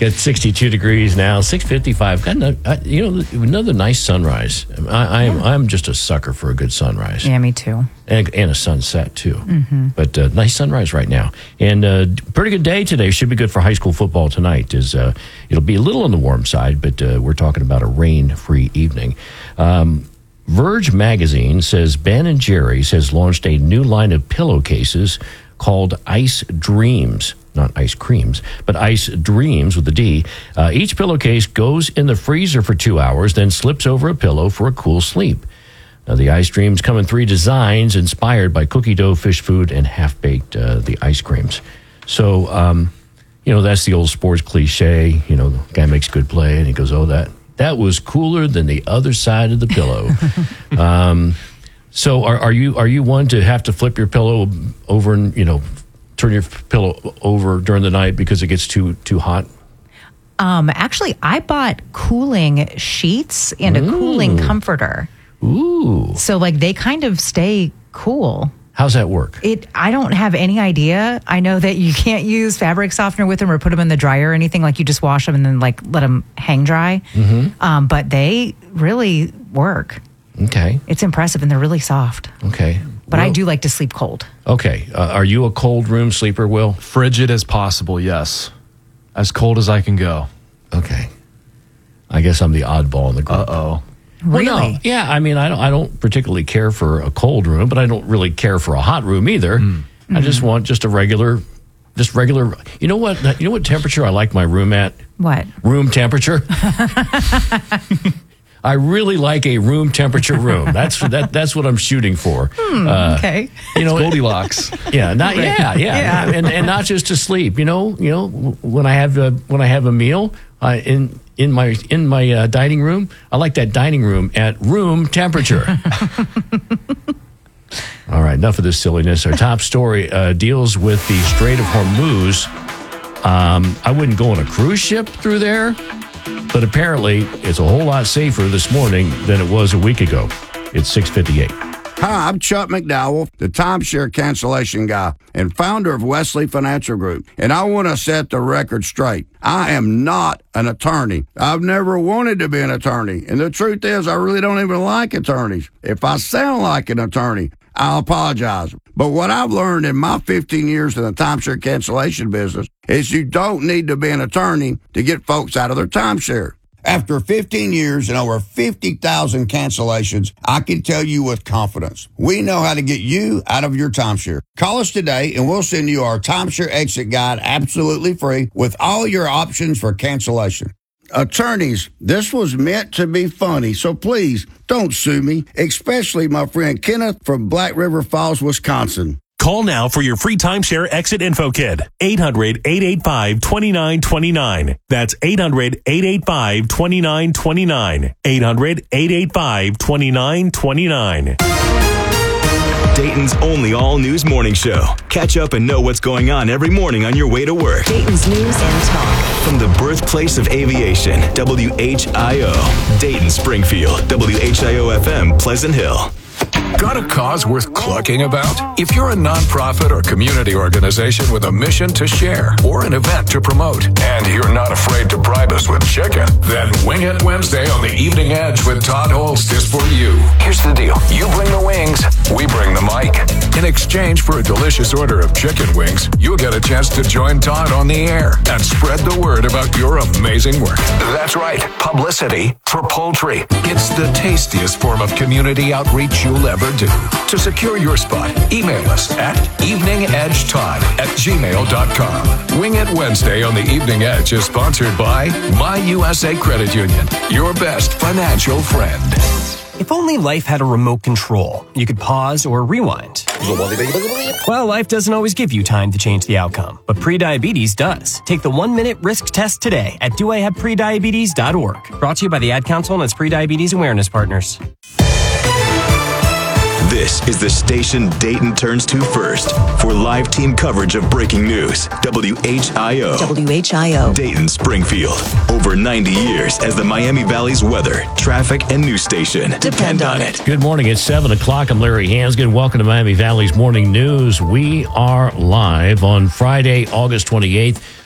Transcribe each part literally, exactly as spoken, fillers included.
Got sixty-two degrees now, six fifty-five. Got no, uh, you know, another nice sunrise. I, I am, I'm just a sucker for a good sunrise. Yeah, me too. And, and a sunset too. Mm-hmm. But uh, nice sunrise right now, and uh, pretty good day today. Should be good for high school football tonight. Is uh, it'll be a little on the warm side, but uh, we're talking about a rain-free evening. Um, Verge magazine says Ben and Jerry's has launched a new line of pillowcases called Ice Dreams. Not ice creams, but Ice Dreams with a D. Uh, each pillowcase goes in the freezer for two hours, then slips over a pillow for a cool sleep. Now, the Ice Dreams come in three designs inspired by cookie dough, fish food, and half-baked, uh, the ice creams. So, um, you know, that's the old sports cliche. You know, the guy makes a good play, and he goes, oh, that, that was cooler than the other side of the pillow. um, so are, are you are you one to have to flip your pillow over and, you know, turn your pillow over during the night because it gets too too hot? Um, actually, I bought cooling sheets and a Ooh. cooling comforter. Ooh. So, like, they kind of stay cool. How's that work? It. I don't have any idea. I know that you can't use fabric softener with them or put them in the dryer or anything. Like, you just wash them and then, like, let them hang dry. Mm-hmm. Um, but they really work. Okay. It's impressive, and they're really soft. Okay. But Will? I do like to sleep cold. Okay. Uh, are you a cold room sleeper, Will? Frigid as possible, yes. As cold as I can go. Okay. I guess I'm the oddball in the group. Uh-oh. Really? Well, no. Yeah, I mean, I don't, I don't particularly care for a cold room, but I don't really care for a hot room either. Mm. I just Mm-hmm. want just a regular, just regular. You know what? You know what temperature I like my room at? What? Room temperature. I really like a room temperature room. That's that. That's what I'm shooting for. Hmm, uh, okay. You know, Goldilocks. Yeah, not yeah, yeah, Yeah. and and not just to sleep. You know, you know, when I have a, when I have a meal uh, in in my in my uh, dining room, I like that dining room at room temperature. All right, enough of this silliness. Our top story uh, deals with the Strait of Hormuz. Um, I wouldn't go on a cruise ship through there, but apparently it's a whole lot safer this morning than it was a week ago. It's six fifty-eight. Hi, I'm Chuck McDowell, the timeshare cancellation guy and founder of Wesley Financial Group. And I want to set the record straight. I am not an attorney. I've never wanted to be an attorney. And the truth is, I really don't even like attorneys. If I sound like an attorney, I'll apologize. But what I've learned in my fifteen years in the timeshare cancellation business is you don't need to be an attorney to get folks out of their timeshare. After fifteen years and over fifty thousand cancellations, I can tell you with confidence, we know how to get you out of your timeshare. Call us today and we'll send you our timeshare exit guide absolutely free with all your options for cancellation. Attorneys, this was meant to be funny, so please don't sue me, especially my friend Kenneth from Black River Falls, Wisconsin. Call now for your free timeshare exit info kit. eight hundred, eight eight five, two nine two nine. That's eight hundred, eight eight five, two nine two nine. eight hundred, eight eight five, two nine two nine. Dayton's only all-news morning show. Catch up and know what's going on every morning on your way to work. Dayton's News and Talk. From the birthplace of aviation, W H I O. Dayton, Springfield, W H I O F M, Pleasant Hill. Got a cause worth clucking about? If you're a nonprofit or community organization with a mission to share or an event to promote, and you're not afraid to bribe us with chicken, then Wing It Wednesday on the Evening Edge with Todd Holst is for you. Here's the deal. You bring the wings, we bring the mic. In exchange for a delicious order of chicken wings, you'll get a chance to join Todd on the air and spread the word about your amazing work. That's right. Publicity for poultry. It's the tastiest form of community outreach you'll ever do. To secure your spot, email us at eveningedgetodd at gmail dot com. Wing It Wednesday on the Evening Edge is sponsored by My U S A Credit Union, your best financial friend. If only life had a remote control, you could pause or rewind. Well, life doesn't always give you time to change the outcome, but prediabetes does. Take the one-minute risk test today at do I have prediabetes dot org. Brought to you by the Ad Council and its Prediabetes Awareness Partners. This is the station Dayton turns to first for live team coverage of breaking news. W H I O. W H I O. Dayton, Springfield. Over ninety years as the Miami Valley's weather, traffic, and news station. Depend on it. Good morning. It's seven o'clock. I'm Larry Hansgen. Welcome to Miami Valley's Morning News. We are live on Friday, August twenty-eighth,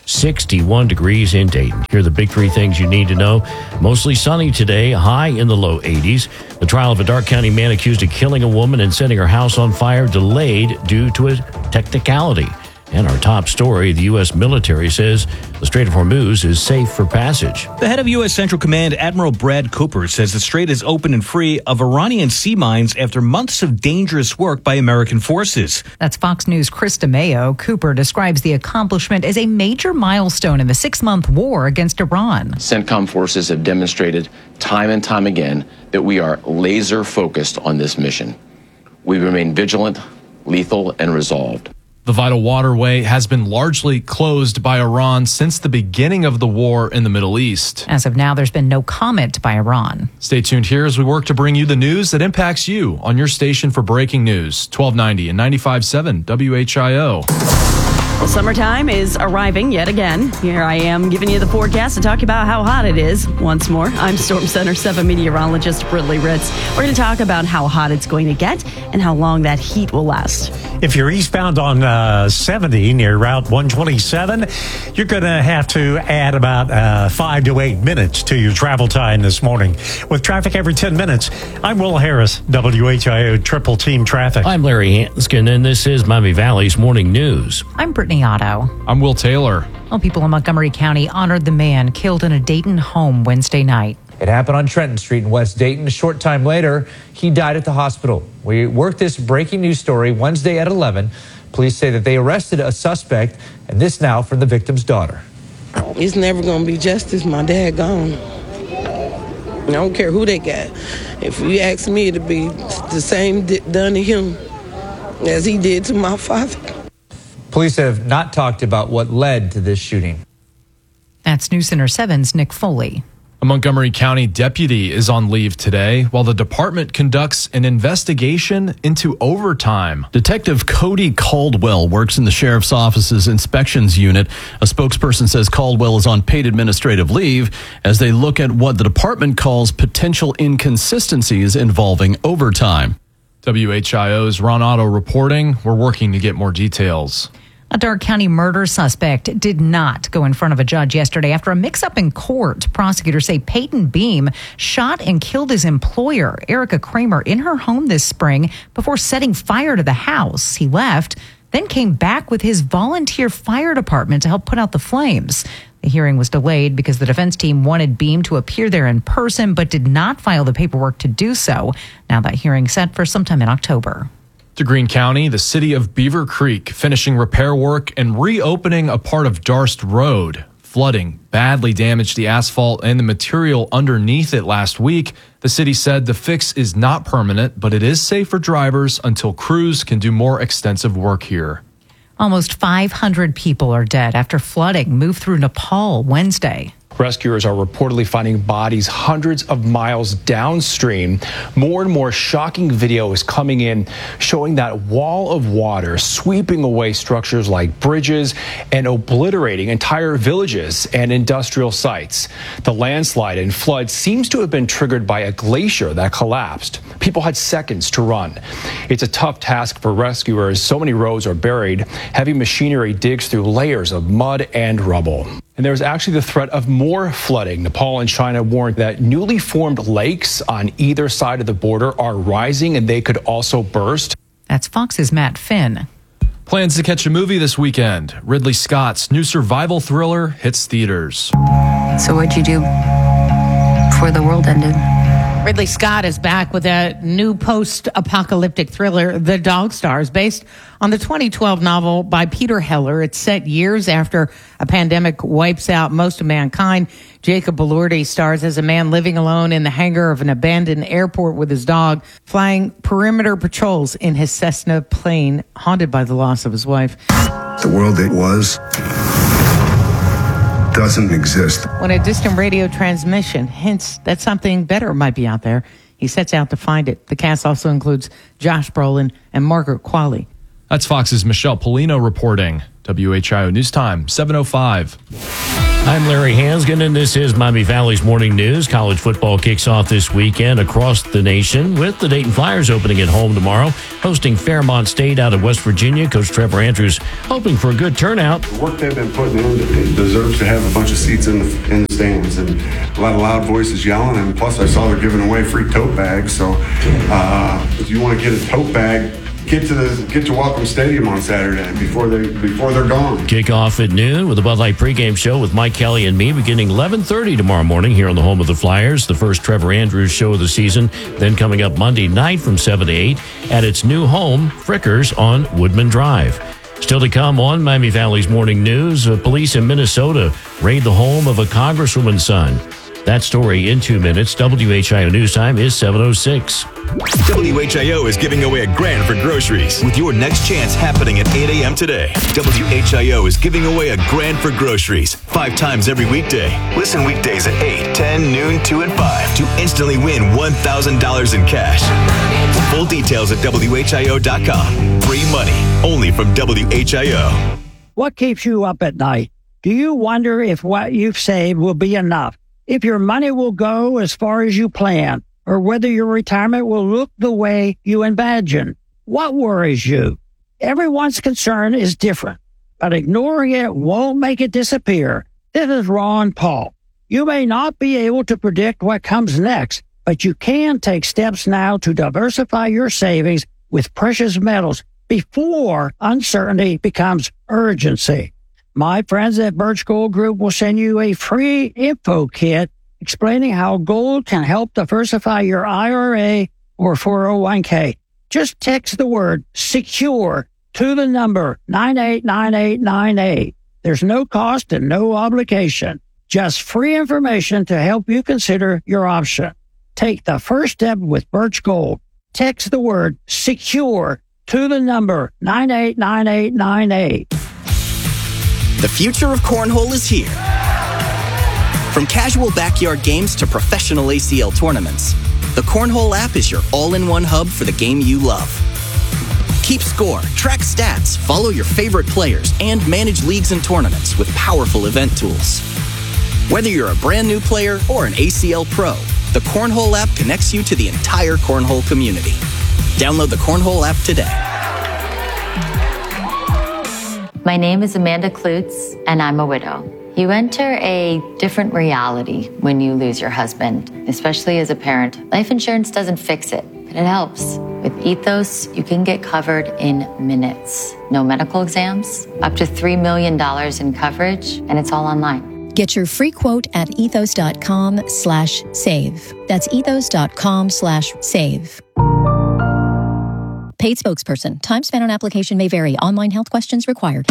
sixty-one degrees in Dayton. Here are the big three things you need to know. Mostly sunny today, high in the low eighties. The trial of a Darke County man accused of killing a woman and setting her house on fire delayed due to a technicality. And our top story, the U S military says the Strait of Hormuz is safe for passage. The head of U S Central Command, Admiral Brad Cooper, says the strait is open and free of Iranian sea mines after months of dangerous work by American forces. That's Fox News' Chris DeMayo. Cooper describes the accomplishment as a major milestone in the six-month war against Iran. CENTCOM forces have demonstrated time and time again that we are laser focused on this mission. We remain vigilant, lethal, and resolved. The vital waterway has been largely closed by Iran since the beginning of the war in the Middle East. As of now, there's been no comment by Iran. Stay tuned here as we work to bring you the news that impacts you on your station for breaking news. twelve ninety and ninety-five point seven W H I O. Well, summertime is arriving yet again. Here I am giving you the forecast to talk about how hot it is once more. I'm Storm Center seven meteorologist Bridley Ritz. We're going to talk about how hot it's going to get and how long that heat will last. If you're eastbound on uh, seventy near Route one twenty-seven, you're going to have to add about uh, five to eight minutes to your travel time this morning. With traffic every ten minutes, I'm Will Harris, W H I O Triple Team Traffic. I'm Larry Hanskin, and this is Miami Valley's Morning News. I'm Brittany Otto. I'm Will Taylor. Well, people in Montgomery County honored the man killed in a Dayton home Wednesday night. It happened on Trenton Street in West Dayton. A short time later, he died at the hospital. We worked this breaking news story Wednesday at eleven. Police say that they arrested a suspect, and this now from the victim's daughter. It's never going to be justice. My dad gone. I don't care who they got. If you ask me, it'll be the same done to him as he did to my father. Police have not talked about what led to this shooting. That's News Center seven's Nick Foley. A Montgomery County deputy is on leave today while the department conducts an investigation into overtime. Detective Cody Caldwell works in the sheriff's office's inspections unit. A spokesperson says Caldwell is on paid administrative leave as they look at what the department calls potential inconsistencies involving overtime. W H I O's Ron Otto reporting. We're working to get more details. A Darke County murder suspect did not go in front of a judge yesterday after a mix-up in court. Prosecutors say Peyton Beam shot and killed his employer, Erica Kramer, in her home this spring before setting fire to the house. He left, then came back with his volunteer fire department to help put out the flames. The hearing was delayed because the defense team wanted Beam to appear there in person but did not file the paperwork to do so. Now that hearing set for sometime in October. To Greene County, the city of Beaver Creek finishing repair work and reopening a part of Darst Road. Flooding badly damaged the asphalt and the material underneath it last week. The city said the fix is not permanent, but it is safe for drivers until crews can do more extensive work here. Almost five hundred people are dead after flooding moved through Nepal Wednesday. Rescuers are reportedly finding bodies hundreds of miles downstream. More and more shocking video is coming in showing that wall of water sweeping away structures like bridges and obliterating entire villages and industrial sites. The landslide and flood seems to have been triggered by a glacier that collapsed. People had seconds to run. It's a tough task for rescuers. So many roads are buried. Heavy machinery digs through layers of mud and rubble. And there's actually the threat of more flooding. Nepal and China warned that newly formed lakes on either side of the border are rising and they could also burst. That's Fox's Matt Finn. Plans to catch a movie this weekend. Ridley Scott's new survival thriller hits theaters. So what'd you do before the world ended? Ridley Scott is back with a new post-apocalyptic thriller, The Dog Stars, based on the twenty twelve novel by Peter Heller. It's set years after a pandemic wipes out most of mankind. Jacob Elordi stars as a man living alone in the hangar of an abandoned airport with his dog, flying perimeter patrols in his Cessna plane, haunted by the loss of his wife. The world that was doesn't exist. When a distant radio transmission hints that something better might be out there, he sets out to find it. The cast also includes Josh Brolin and Margaret Qualley. That's Fox's Michelle Polino reporting. W H I O News Time, seven oh five. I'm Larry Hansgen, and this is Miami Valley's Morning News. College football kicks off this weekend across the nation with the Dayton Flyers opening at home tomorrow, hosting Fairmont State out of West Virginia. Coach Trevor Andrews hoping for a good turnout. The work they've been putting in deserves to have a bunch of seats in the, in the stands and a lot of loud voices yelling. And plus, I saw they're giving away free tote bags. So uh, if you want to get a tote bag, Get to the get to Welcome Stadium on Saturday before they before they're gone. Kickoff at noon with the Bud Light pregame show with Mike Kelly and me beginning eleven thirty tomorrow morning here on the home of the Flyers. The first Trevor Andrews show of the season. Then coming up Monday night from seven to eight at its new home, Frickers on Woodman Drive. Still to come on Miami Valley's Morning News, uh, police in Minnesota raid the home of a congresswoman's son. That story in two minutes. W H I O News Time is seven oh six. W H I O is giving away a grand for groceries with your next chance happening at eight a.m. today. W H I O is giving away a grand for groceries five times every weekday. Listen weekdays at eight, ten, noon, two, and five to instantly win one thousand dollars in cash. Full details at W H I O dot com. Free money only from W H I O. What keeps you up at night? Do you wonder if what you've saved will be enough? If your money will go as far as you plan? Or whether your retirement will look the way you imagine? What worries you? Everyone's concern is different, but ignoring it won't make it disappear. This is Ron Paul. You may not be able to predict what comes next, but you can take steps now to diversify your savings with precious metals before uncertainty becomes urgency. My friends at Birch Gold Group will send you a free info kit explaining how gold can help diversify your I R A or four oh one k. Just text the word SECURE to the number nine eight nine eight nine eight. There's no cost and no obligation. Just free information to help you consider your option. Take the first step with Birch Gold. Text the word SECURE to the number nine eight nine eight nine eight. The future of cornhole is here. From casual backyard games to professional A C L tournaments, the Cornhole app is your all-in-one hub for the game you love. Keep score, track stats, follow your favorite players, and manage leagues and tournaments with powerful event tools. Whether you're a brand new player or an A C L pro, the Cornhole app connects you to the entire cornhole community. Download the Cornhole app today. My name is Amanda Klutz, and I'm a widow. You enter a different reality when you lose your husband, especially as a parent. Life insurance doesn't fix it, but it helps. With Ethos, you can get covered in minutes. No medical exams, up to three million dollars in coverage, and it's all online. Get your free quote at ethos.com slash save. That's ethos.com slash save. Paid spokesperson. Time spent on application may vary. Online health questions required.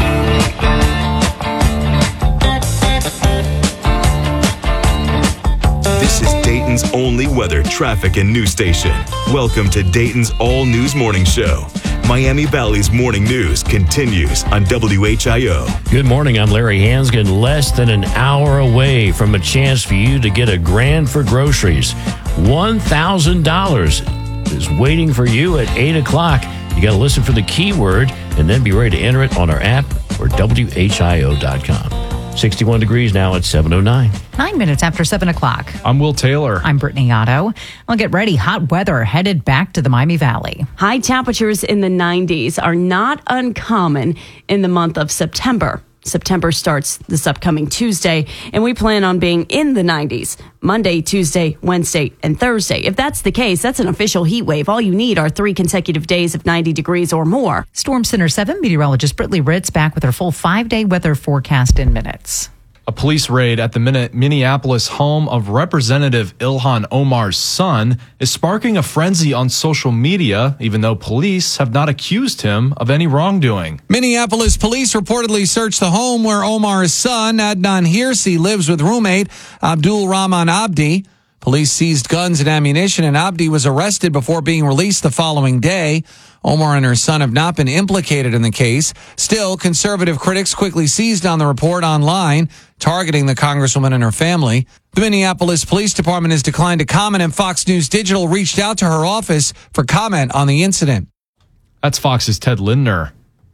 This is Dayton's only weather, traffic, and news station. Welcome to Dayton's All News Morning Show. Miami Valley's Morning News continues on W H I O. Good morning. I'm Larry Hansgen. Less than an hour away from a chance for you to get a grand for groceries. one thousand dollars is waiting for you at eight o'clock. You got to listen for the keyword and then be ready to enter it on our app or W H I O dot com. sixty-one degrees now at seven oh nine. Nine minutes after seven o'clock. I'm Will Taylor. I'm Brittany Otto. I'll get ready. Hot weather headed back to the Miami Valley. High temperatures in the nineties are not uncommon in the month of September. September starts this upcoming Tuesday, and we plan on being in the nineties Monday, Tuesday, Wednesday, and Thursday. If that's the case, that's an official heat wave. All you need are three consecutive days of ninety degrees or more. Storm Center seven meteorologist Brittany Ritz back with her full five-day weather forecast in minutes. A police raid at the Minneapolis home of Representative Ilhan Omar's son is sparking a frenzy on social media, even though police have not accused him of any wrongdoing. Minneapolis police reportedly searched the home where Omar's son, Adnan Hirsi, lives with roommate Abdul Rahman Abdi. Police seized guns and ammunition, and Abdi was arrested before being released the following day. Omar and her son have not been implicated in the case. Still, conservative critics quickly seized on the report online, targeting the congresswoman and her family. The Minneapolis Police Department has declined to comment, and Fox News Digital reached out to her office for comment on the incident. That's Fox's Ted Lindner.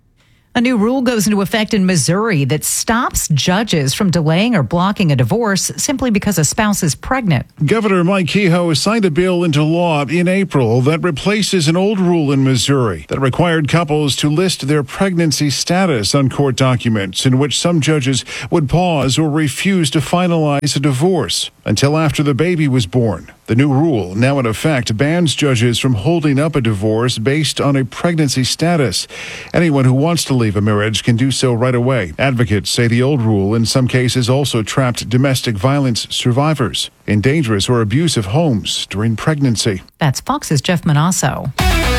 A new rule goes into effect in Missouri that stops judges from delaying or blocking a divorce simply because a spouse is pregnant. Governor Mike Kehoe signed a bill into law in April that replaces an old rule in Missouri that required couples to list their pregnancy status on court documents, in which some judges would pause or refuse to finalize a divorce until after the baby was born. The new rule, now in effect, bans judges from holding up a divorce based on a pregnancy status. Anyone who wants to leave a marriage can do so right away. Advocates say the old rule in some cases also trapped domestic violence survivors in dangerous or abusive homes during pregnancy. That's Fox's Jeff Manasso.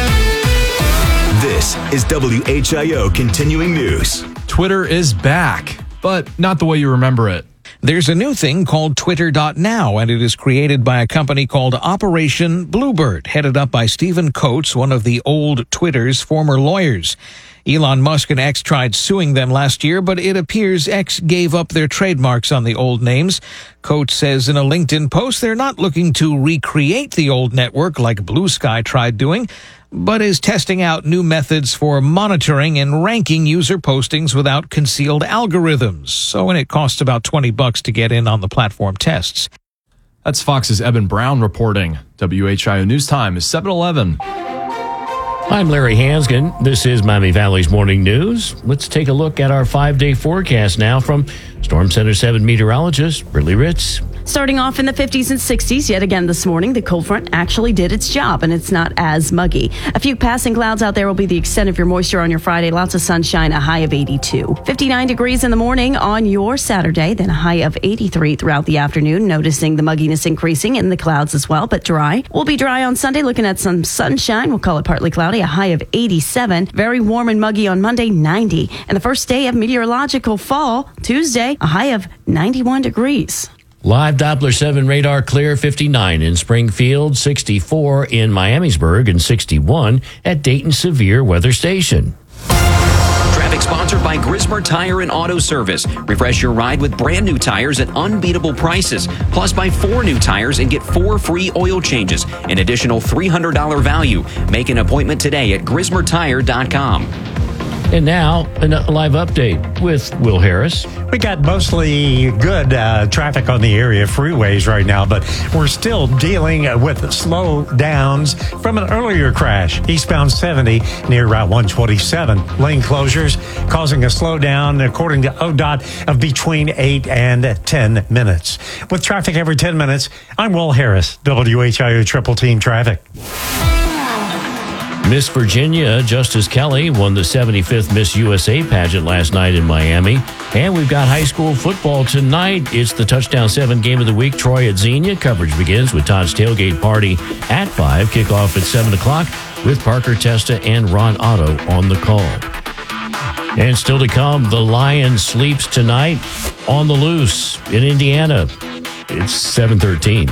This is W H I O Continuing News. Twitter is back, but not the way you remember it. There's a new thing called Twitter dot now, and it is created by a company called Operation Bluebird, headed up by Stephen Coates, one of the old Twitter's former lawyers. Elon Musk and X tried suing them last year, but it appears X gave up their trademarks on the old names. Coates says in a LinkedIn post they're not looking to recreate the old network like Blue Sky tried doing, but is testing out new methods for monitoring and ranking user postings without concealed algorithms. So, and it costs about twenty bucks to get in on the platform tests. That's Fox's Eben Brown reporting. W H I O News Time is seven eleven. I'm Larry Hansgen. This is Miami Valley's Morning News. Let's take a look at our five-day forecast now from Storm Center seven meteorologist Brittany Ritz. Starting off in the fifties and sixties yet again this morning, the cold front actually did its job and it's not as muggy. A few passing clouds out there will be the extent of your moisture on your Friday. Lots of sunshine, a high of eighty-two. fifty-nine degrees in the morning on your Saturday, then a high of eighty-three throughout the afternoon. Noticing the mugginess increasing in the clouds as well, but dry. We'll be dry on Sunday, looking at some sunshine. We'll call it partly cloudy, a high of eighty-seven. Very warm and muggy on Monday, ninety. And the first day of meteorological fall, Tuesday, a high of ninety-one degrees. Live Doppler seven radar clear, fifty-nine in Springfield, sixty-four in Miamisburg, and sixty-one at Dayton Severe Weather Station. Traffic sponsored by Grismer Tire and Auto Service. Refresh your ride with brand new tires at unbeatable prices. Plus, buy four new tires and get four free oil changes. An additional three hundred dollars value. Make an appointment today at grismer tire dot com. And now, a live update with Will Harris. We got mostly good uh, traffic on the area freeways right now, but we're still dealing with slow downs from an earlier crash. Eastbound seventy near Route one twenty-seven. Lane closures causing a slowdown, according to O D O T, of between eight and ten minutes. With traffic every ten minutes, I'm Will Harris, W H I O Triple Team Traffic. Miss Virginia Justice Kelly won the seventy-fifth Miss U S A pageant last night in Miami. And we've got high school football tonight. It's the Touchdown seven game of the week. Troy at Xenia. Coverage begins with Todd's Tailgate Party at five. Kickoff at seven o'clock with Parker Testa and Ron Otto on the call. And still to come, the Lion sleeps tonight on the loose in Indiana. It's seven thirteen.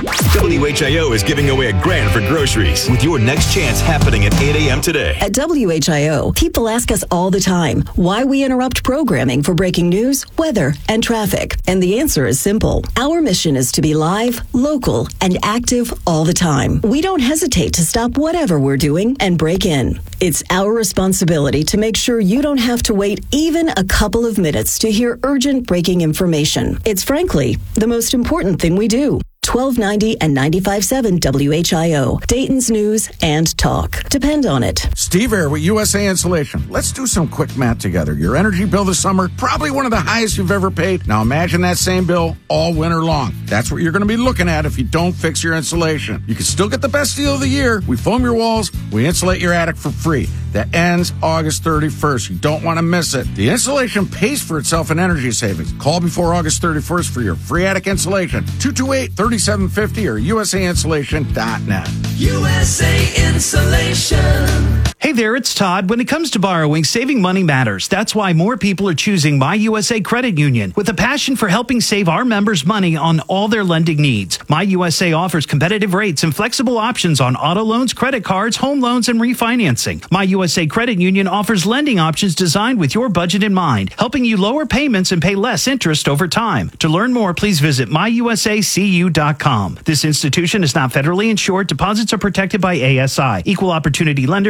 W H I O is giving away a grand for groceries with your next chance happening at eight a.m. today. At W H I O, people ask us all the time why we interrupt programming for breaking news, weather, and traffic. And the answer is simple. Our mission is to be live, local, and active all the time. We don't hesitate to stop whatever we're doing and break in. It's our responsibility to make sure you don't have to wait even a couple of minutes to hear urgent breaking information. It's frankly the most important thing we do. twelve ninety and ninety-five point seven W H I O, Dayton's News and Talk. Depend on it. Steve Air with U S A Insulation. Let's do some quick math together. Your energy bill this summer, probably one of the highest you've ever paid. Now imagine that same bill all winter long. That's what you're going to be looking at if you don't fix your insulation. You can still get the best deal of the year. We foam your walls, we insulate your attic for free. That ends August thirty-first. You don't want to miss it. The insulation pays for itself in energy savings. Call before August thirty-first for your free attic insulation. two two eight, three seven five zero or U S A insulation dot net. U S A Insulation. Hey there, it's Todd. When it comes to borrowing, saving money matters. That's why more people are choosing My U S A Credit Union with a passion for helping save our members money on all their lending needs. My U S A offers competitive rates and flexible options on auto loans, credit cards, home loans, and refinancing. My U S A Credit Union offers lending options designed with your budget in mind, helping you lower payments and pay less interest over time. To learn more, please visit my U S A C U dot com. This institution is not federally insured. Deposits are protected by A S I. Equal opportunity lender. Please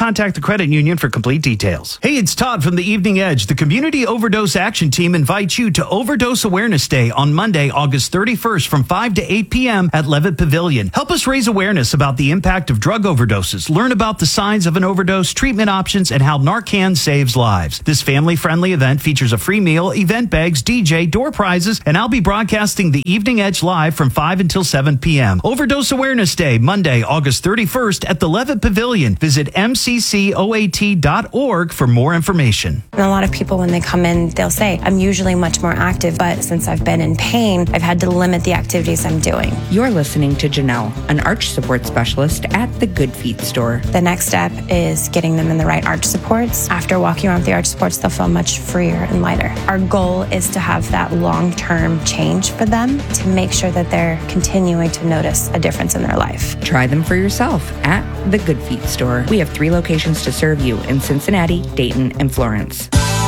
contact the credit union for complete details. Hey, it's Todd from the Evening Edge. The Community Overdose Action Team invites you to Overdose Awareness Day on Monday, August thirty-first from five to eight p.m. at Levitt Pavilion. Help us raise awareness about the impact of drug overdoses. Learn about the signs of an overdose, treatment options, and how Narcan saves lives. This family-friendly event features a free meal, event bags, D J, door prizes, and I'll be broadcasting the Evening Edge live from five until seven p.m. Overdose Awareness Day, Monday, August thirty-first at the Levitt Pavilion. Visit m c c o a t dot org for more information. And a lot of people, when they come in, they'll say, I'm usually much more active, but since I've been in pain, I've had to limit the activities I'm doing. You're listening to Janelle, an arch support specialist at the Good Feet store. The next step is getting them in the right arch supports. After walking around with the arch supports, they'll feel much freer and lighter. Our goal is to have that long-term change for them to make sure that they're continuing to notice a difference in their life. Try them for yourself at the Good Feet store. We have three locations to serve you in Cincinnati, Dayton, and Florence.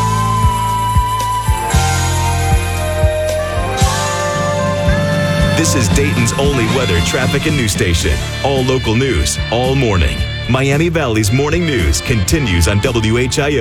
This is Dayton's only weather, traffic, and news station. All local news, all morning. Miami Valley's morning news continues on W H I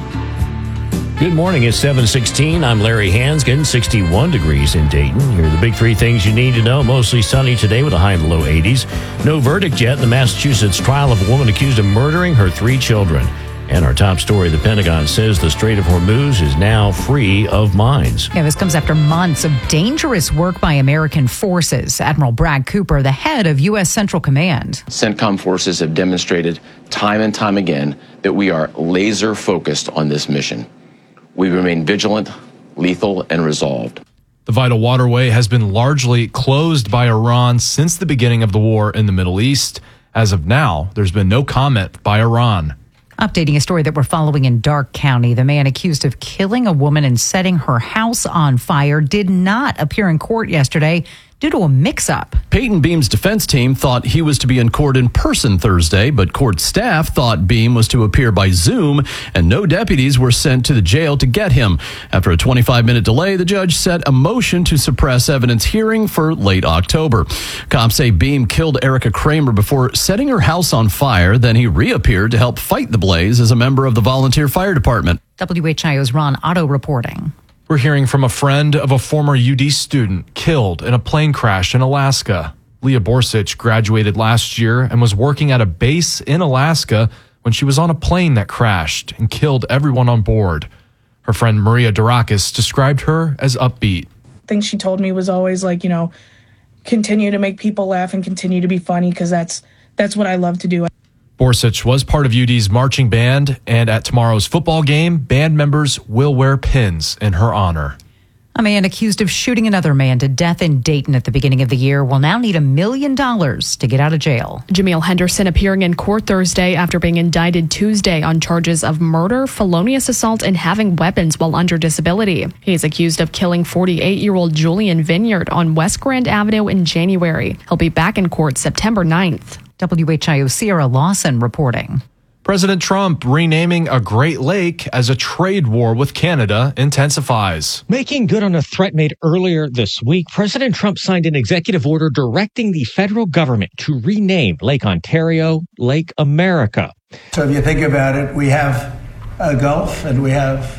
O. Good morning. It's seven sixteen. I'm Larry Hansgen, sixty-one degrees in Dayton. Here are the big three things you need to know. Mostly sunny today with a high in the low eighties. No verdict yet in the Massachusetts trial of a woman accused of murdering her three children. And our top story, the Pentagon says the Strait of Hormuz is now free of mines. Yeah, this comes after months of dangerous work by American forces. Admiral Brad Cooper, the head of U S Central Command. CENTCOM forces have demonstrated time and time again that we are laser focused on this mission. We remain vigilant, lethal, and resolved. The vital waterway has been largely closed by Iran since the beginning of the war in the Middle East. As of now, there's been no comment by Iran. Updating a story that we're following in Darke County. The man accused of killing a woman and setting her house on fire did not appear in court yesterday due to a mix-up. Peyton Beam's defense team thought he was to be in court in person Thursday, but court staff thought Beam was to appear by Zoom, and no deputies were sent to the jail to get him. After a twenty-five minute delay, the judge set a motion to suppress evidence hearing for late October. Cops say Beam killed Erica Kramer before setting her house on fire. Then he reappeared to help fight the blaze as a member of the volunteer fire department. W H I O's Ron Otto reporting. We're hearing from a friend of a former U D student killed in a plane crash in Alaska. Leah Borsich graduated last year and was working at a base in Alaska when she was on a plane that crashed and killed everyone on board. Her friend Maria Durakis described her as upbeat. Thing she told me was always like, you know, continue to make people laugh and continue to be funny because that's that's what I love to do. Borsich was part of U D's marching band, and at tomorrow's football game, band members will wear pins in her honor. A man accused of shooting another man to death in Dayton at the beginning of the year will now need a million dollars to get out of jail. Jameel Henderson appearing in court Thursday after being indicted Tuesday on charges of murder, felonious assault, and having weapons while under disability. He is accused of killing forty-eight-year-old Julian Vineyard on West Grand Avenue in January. He'll be back in court September ninth. W H I O Sierra Lawson reporting. President Trump renaming a Great Lake as a trade war with Canada intensifies. Making good on a threat made earlier this week, President Trump signed an executive order directing the federal government to rename Lake Ontario Lake America. So if you think about it, we have a Gulf and we have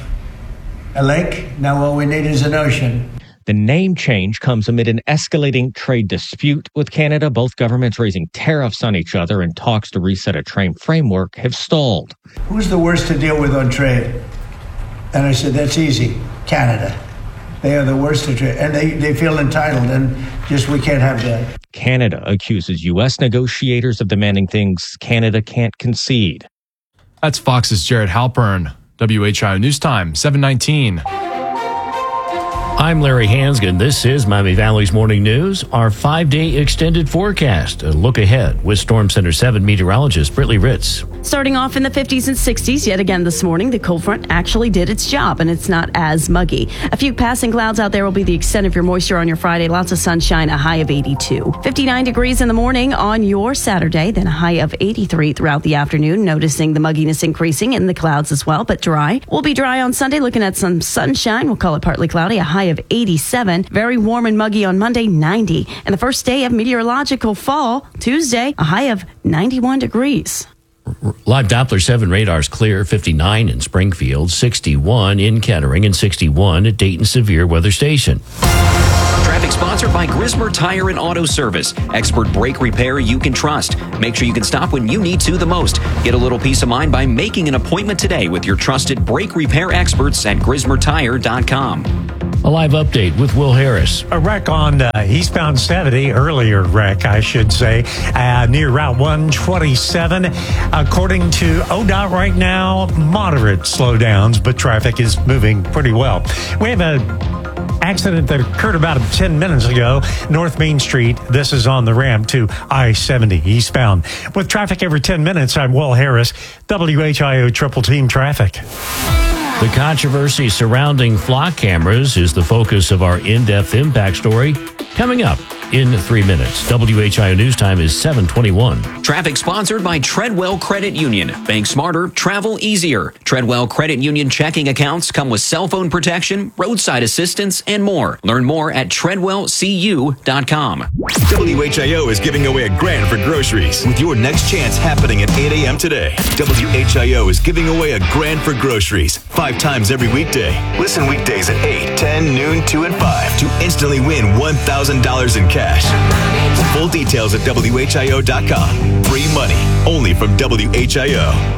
a lake. Now all we need is an ocean. The name change comes amid an escalating trade dispute with Canada. Both governments raising tariffs on each other, and talks to reset a trade framework have stalled. Who's the worst to deal with on trade? And I said, that's easy. Canada. They are the worst to trade. And they, they feel entitled, and just we can't have that. Canada accuses U S negotiators of demanding things Canada can't concede. That's Fox's Jared Halpern. W H I O News Time, seven nineteen. I'm Larry Hansgen. This is Miami Valley's Morning News, our five-day extended forecast. A look ahead with Storm Center seven meteorologist Britley Ritz. Starting off in the fifties and sixties yet again this morning, the cold front actually did its job, and it's not as muggy. A few passing clouds out there will be the extent of your moisture on your Friday. Lots of sunshine, a high of eighty-two. fifty-nine degrees in the morning on your Saturday, then a high of eighty-three throughout the afternoon. Noticing the mugginess increasing in the clouds as well, but dry. We'll be dry on Sunday, looking at some sunshine. We'll call it partly cloudy, a high of eighty-seven. Very warm and muggy on Monday, ninety. And the first day of meteorological fall, Tuesday, a high of ninety-one degrees. Live Doppler seven radars clear, fifty-nine in Springfield, sixty-one in Kettering, and sixty-one at Dayton Severe Weather Station. Traffic sponsored by Grismer Tire and Auto Service. Expert brake repair you can trust. Make sure you can stop when you need to the most. Get a little peace of mind by making an appointment today with your trusted brake repair experts at grismer tire dot com. A live update with Will Harris. A wreck on uh, eastbound seventy, earlier wreck, I should say, uh, near Route one twenty-seven. According to O D O T right now, moderate slowdowns, but traffic is moving pretty well. We have a accident that occurred about ten minutes ago, North Main Street. This is on the ramp to I seventy eastbound. With traffic every ten minutes, I'm Will Harris, W H I O Triple Team Traffic. The controversy surrounding flock cameras is the focus of our in-depth impact story coming up in three minutes. W H I O News Time is seven twenty-one. Traffic sponsored by Treadwell Credit Union. Bank smarter, travel easier. Treadwell Credit Union checking accounts come with cell phone protection, roadside assistance, and more. Learn more at treadwell c u dot com. W H I O is giving away a grand for groceries with your next chance happening at eight a.m. today. W H I O is giving away a grand for groceries five times every weekday. Listen weekdays at eight, ten, noon, two, and five to instantly win one thousand dollars in cash. Full details at W H I O dot com. Free money only from W H I O.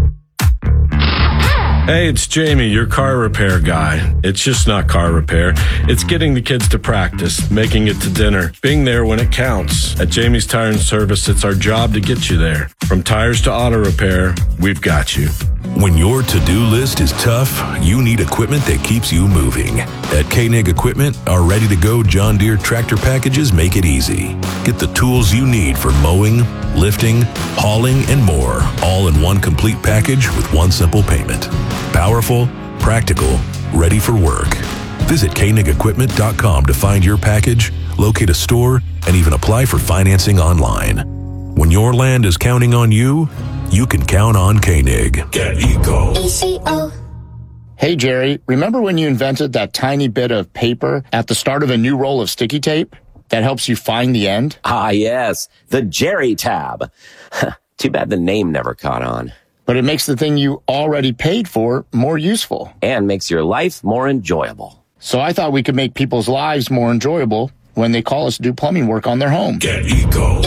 Hey, it's Jamie, your car repair guy. It's just not car repair. It's getting the kids to practice, making it to dinner, being there when it counts. At Jamie's Tire and Service, it's our job to get you there. From tires to auto repair, we've got you. When your to-do list is tough, you need equipment that keeps you moving. At Koenig Equipment, our ready-to-go John Deere tractor packages make it easy. Get the tools you need for mowing, lifting, hauling, and more, all in one complete package with one simple payment. Powerful, practical, ready for work. Visit Koenig Equipment dot com to find your package, locate a store, and even apply for financing online. When your land is counting on you, you can count on Koenig. Get Eco. Hey, Jerry, remember when you invented that tiny bit of paper at the start of a new roll of sticky tape that helps you find the end? Ah, yes, the Jerry tab. Too bad the name never caught on. But it makes the thing you already paid for more useful. And makes your life more enjoyable. So I thought we could make people's lives more enjoyable when they call us to do plumbing work on their home. Get Eco.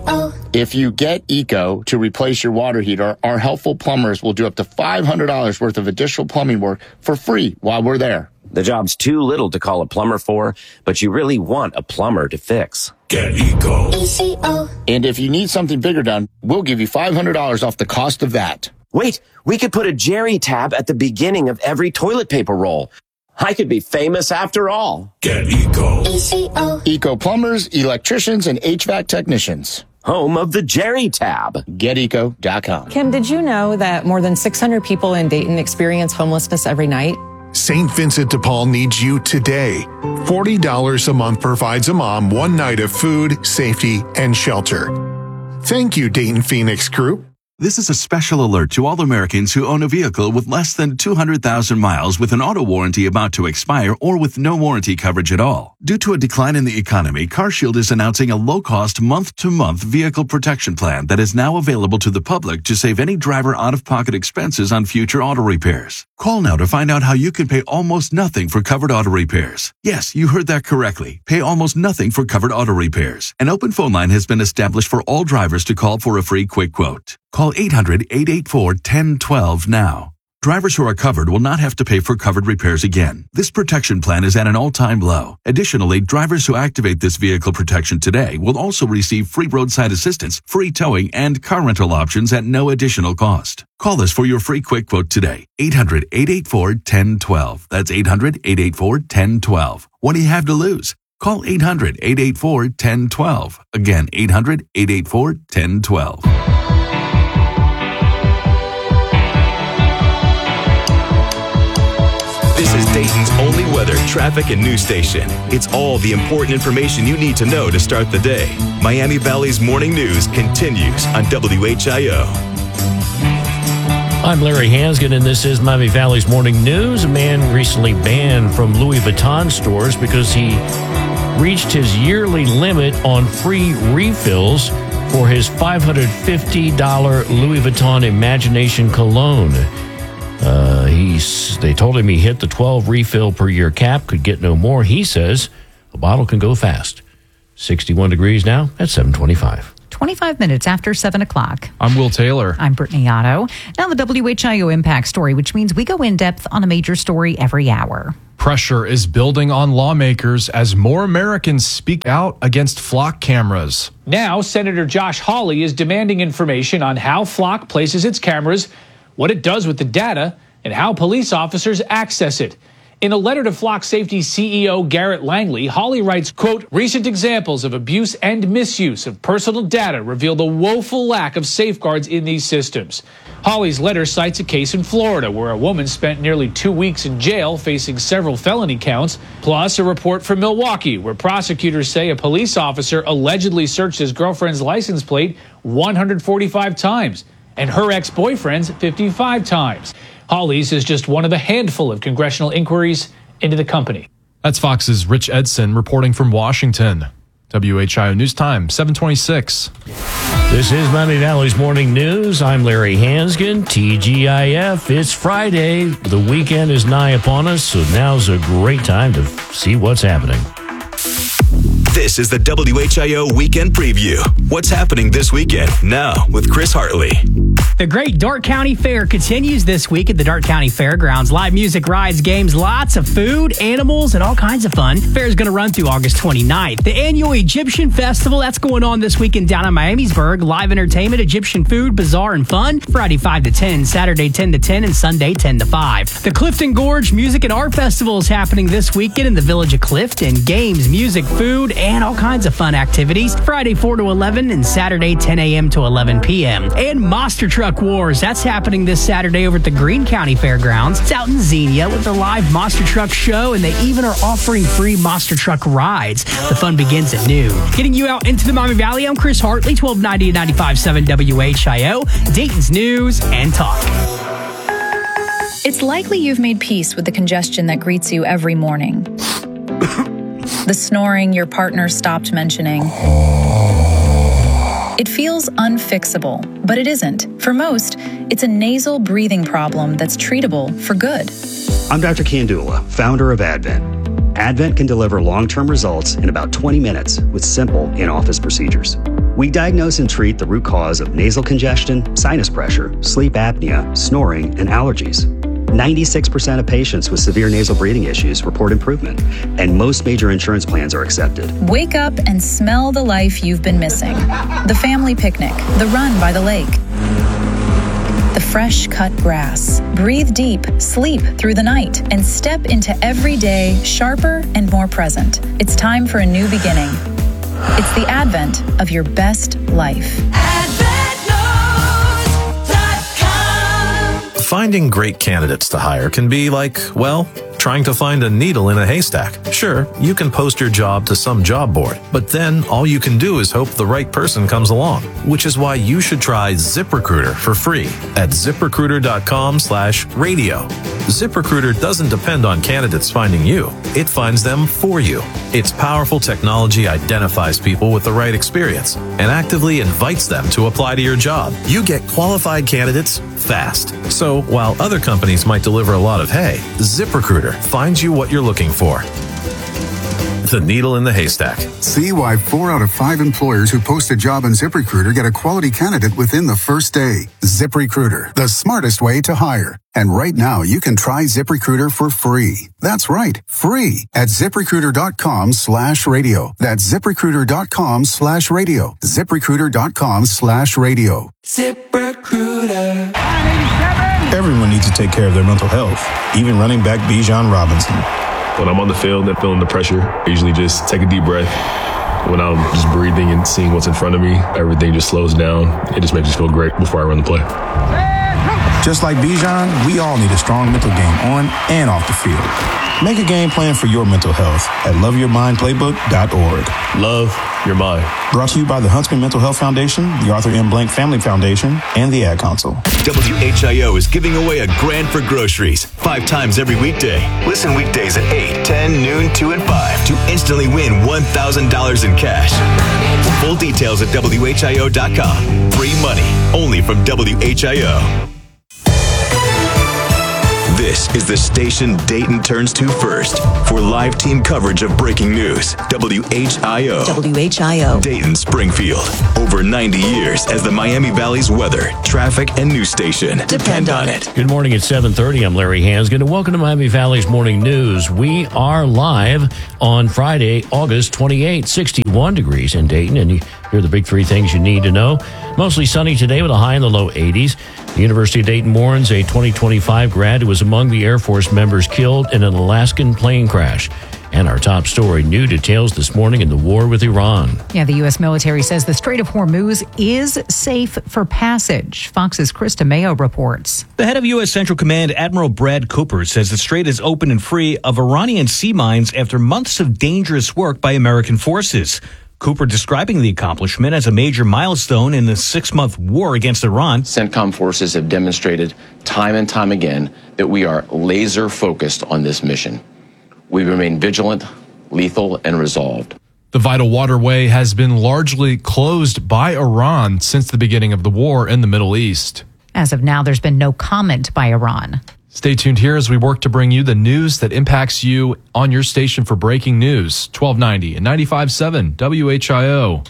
If you get Eco to replace your water heater, our helpful plumbers will do up to five hundred dollars worth of additional plumbing work for free while we're there. The job's too little to call a plumber for, but you really want a plumber to fix. Get Eco. And if you need something bigger done, we'll give you five hundred dollars off the cost of that. Wait, we could put a Jerry tab at the beginning of every toilet paper roll. I could be famous after all. Get Eco. Eco plumbers, electricians, and H V A C technicians. Home of the Jerry tab. Get eco dot com. Kim, did you know that more than six hundred people in Dayton experience homelessness every night? Saint Vincent de Paul needs you today. forty dollars a month provides a mom one night of food, safety, and shelter. Thank you, Dayton Phoenix Group. This is a special alert to all Americans who own a vehicle with less than two hundred thousand miles with an auto warranty about to expire or with no warranty coverage at all. Due to a decline in the economy, CarShield is announcing a low-cost month-to-month vehicle protection plan that is now available to the public to save any driver out-of-pocket expenses on future auto repairs. Call now to find out how you can pay almost nothing for covered auto repairs. Yes, you heard that correctly. Pay almost nothing for covered auto repairs. An open phone line has been established for all drivers to call for a free quick quote. Call eight hundred, eight eight four, one zero one two now. Drivers who are covered will not have to pay for covered repairs again. This protection plan is at an all-time low. Additionally, drivers who activate this vehicle protection today will also receive free roadside assistance, free towing, and car rental options at no additional cost. Call us for your free quick quote today. eight hundred, eight eight four, one zero one two. That's eight hundred, eight eight four, one zero one two. What do you have to lose? Call eight hundred, eight eight four, one zero one two. Again, eight hundred, eight eight four, one zero one two. This is Dayton's only weather, traffic, and news station. It's all the important information you need to know to start the day. Miami Valley's morning news continues on W H I O. I'm Larry Hansgen, and this is Miami Valley's morning news. A man recently banned from Louis Vuitton stores because he reached his yearly limit on free refills for his five hundred fifty dollars Louis Vuitton Imagination cologne. Uh, he's, they told him he hit the twelve refill per year cap, could get no more. He says a bottle can go fast. sixty-one degrees now at seven twenty-five. twenty-five minutes after seven o'clock. I'm Will Taylor. I'm Brittany Otto. Now the W H I O Impact Story, which means we go in depth on a major story every hour. Pressure is building on lawmakers as more Americans speak out against Flock cameras. Now, Senator Josh Hawley is demanding information on how Flock places its cameras, what it does with the data, and how police officers access it. In a letter to Flock Safety C E O Garrett Langley, Hawley writes, quote, recent examples of abuse and misuse of personal data reveal the woeful lack of safeguards in these systems. Hawley's letter cites a case in Florida where a woman spent nearly two weeks in jail facing several felony counts, plus a report from Milwaukee where prosecutors say a police officer allegedly searched his girlfriend's license plate one hundred forty-five times and her ex-boyfriend's fifty-five times. Hawley's is just one of the handful of congressional inquiries into the company. That's Fox's Rich Edson reporting from Washington. W H I O News Time, seven twenty-six. This is Miami Valley's Morning News. I'm Larry Hansgen, T G I F. It's Friday. The weekend is nigh upon us, so now's a great time to see what's happening. This is the W H I O Weekend Preview. What's happening this weekend? Now with Chris Hartley. The Great Darke County Fair continues this week at the Darke County Fairgrounds. Live music, rides, games, lots of food, animals, and all kinds of fun. Fair is going to run through August twenty-ninth. The annual Egyptian Festival, that's going on this weekend down in Miamisburg. Live entertainment, Egyptian food, bazaar, and fun. Friday five to ten, Saturday ten to ten, and Sunday ten to five. The Clifton Gorge Music and Art Festival is happening this weekend in the village of Clifton. Games, music, food, and all kinds of fun activities. Friday four to eleven and Saturday ten a.m. to eleven p.m. And Monster Truck Wars, that's happening this Saturday over at the Greene County Fairgrounds. It's out in Xenia with a live monster truck show, and they even are offering free monster truck rides. The fun begins at noon. Getting you out into the Miami Valley, I'm Chris Hartley, twelve ninety and ninety-five point seven W H I O, Dayton's News and Talk. It's likely you've made peace with the congestion that greets you every morning. The snoring your partner stopped mentioning. It feels unfixable, but it isn't. For most, it's a nasal breathing problem that's treatable for good. I'm Doctor Kandula, founder of Advent. Advent can deliver long-term results in about twenty minutes with simple in-office procedures. We diagnose and treat the root cause of nasal congestion, sinus pressure, sleep apnea, snoring, and allergies. ninety-six percent of patients with severe nasal breathing issues report improvement, and most major insurance plans are accepted. Wake up and smell the life you've been missing. The family picnic, the run by the lake, the fresh cut grass. Breathe deep, sleep through the night, and step into every day sharper and more present. It's time for a new beginning. It's the advent of your best life. Finding great candidates to hire can be like, well, trying to find a needle in a haystack. Sure, you can post your job to some job board, but then all you can do is hope the right person comes along, which is why you should try ZipRecruiter for free at ZipRecruiter.com slash radio. ZipRecruiter doesn't depend on candidates finding you. It finds them for you. Its powerful technology identifies people with the right experience and actively invites them to apply to your job. You get qualified candidates fast. So while other companies might deliver a lot of hay, ZipRecruiter finds you what you're looking for. The needle in the haystack. See why four out of five employers who post a job on ZipRecruiter get a quality candidate within the first day. ZipRecruiter, the smartest way to hire. And right now, you can try ZipRecruiter for free. That's right, free at ZipRecruiter.com slash radio. That's ZipRecruiter.com slash radio. ZipRecruiter.com slash radio. ZipRecruiter. Everyone needs to take care of their mental health, even running back Bijan Robinson. When I'm on the field and feeling the pressure, I usually just take a deep breath. When I'm just breathing and seeing what's in front of me, everything just slows down. It just makes me feel great before I run the play. Just like Bijan, we all need a strong mental game on and off the field. Make a game plan for your mental health at love your mind playbook dot org. Love your mind. Brought to you by the Huntsman Mental Health Foundation, the Arthur M. Blank Family Foundation, and the Ad Council. W H I O is giving away a grand for groceries five times every weekday. Listen weekdays at eight, ten, noon, two, and five to instantly win one thousand dollars in cash. Full details at W H I O dot com. Free money only from W H I O. This is the station Dayton turns to first for live team coverage of breaking news. W H I O. W H I O. Dayton, Springfield. Over ninety years as the Miami Valley's weather, traffic, and news station. Depend on it. Good morning at seven thirty. I'm Larry Hansgen, and welcome to Miami Valley's Morning News. We are live on Friday, August twenty-eighth, sixty-one degrees in Dayton, and you hear the big three things you need to know. Mostly sunny today with a high in the low eighties. The University of Dayton mourns a twenty twenty-five grad who was among the Air Force members killed in an Alaskan plane crash. And our top story, new details this morning in the war with Iran. Yeah, the U S military says the Strait of Hormuz is safe for passage. Fox's Krista Mayo reports. The head of U S Central Command, Admiral Brad Cooper, says the strait is open and free of Iranian sea mines after months of dangerous work by American forces. Cooper describing the accomplishment as a major milestone in the six-month war against Iran. CENTCOM forces have demonstrated time and time again that we are laser focused on this mission. We remain vigilant, lethal, and resolved. The vital waterway has been largely closed by Iran since the beginning of the war in the Middle East. As of now, there's been no comment by Iran. Stay tuned here as we work to bring you the news that impacts you on your station for breaking news. twelve ninety and ninety-five point seven W H I O.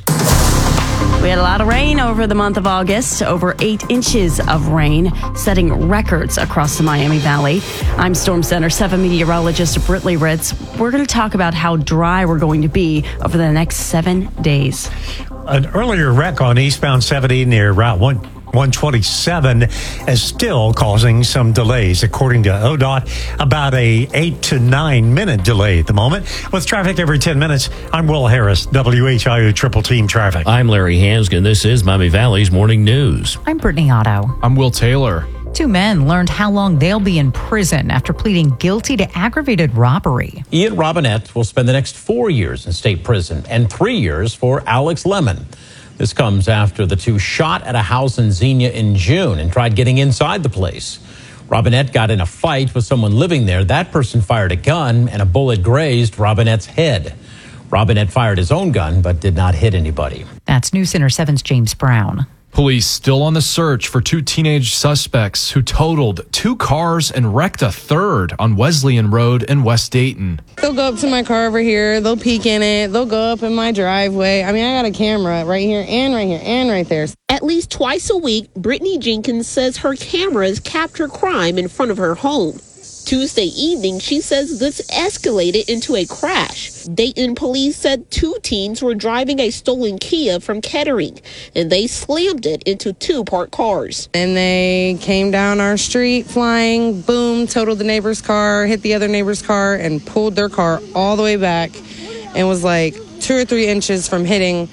We had a lot of rain over the month of August, over eight inches of rain, setting records across the Miami Valley. I'm Storm Center seven meteorologist Britley Ritz. We're going to talk about how dry we're going to be over the next seven days. An earlier wreck on eastbound seventy near Route one. one twenty-seven is still causing some delays. According to O D O T, about a eight to nine minute delay at the moment. With traffic every ten minutes, I'm Will Harris, W H I O Triple Team Traffic. I'm Larry Hansgen. This is Miami Valley's Morning News. I'm Brittany Otto. I'm Will Taylor. Two men learned how long they'll be in prison after pleading guilty to aggravated robbery. Ian Robinette will spend the next four years in state prison and three years for Alex Lemon. This comes after the two shot at a house in Xenia in June and tried getting inside the place. Robinette got in a fight with someone living there. That person fired a gun and a bullet grazed Robinette's head. Robinette fired his own gun but did not hit anybody. That's News Center seven's James Brown. Police still on the search for two teenage suspects who totaled two cars and wrecked a third on Wesleyan Road in West Dayton. They'll go up to my car over here. They'll peek in it. They'll go up in my driveway. I mean, I got a camera right here and right here and right there. At least twice a week, Brittany Jenkins says her cameras capture crime in front of her home. Tuesday evening, she says this escalated into a crash. Dayton police said two teens were driving a stolen Kia from Kettering, and they slammed it into two parked cars. And they came down our street flying, boom, totaled the neighbor's car, hit the other neighbor's car, and pulled their car all the way back and was like two or three inches from hitting